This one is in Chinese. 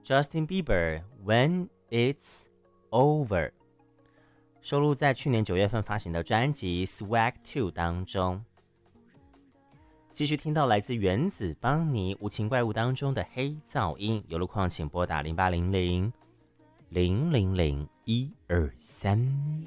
Justin Bieber When It's Over， 收录在去年9月份发行的专辑 Swag 2 当中。继续听到来自原子邦尼无情怪物当中的黑噪音，有路况请拨打0800 000 123。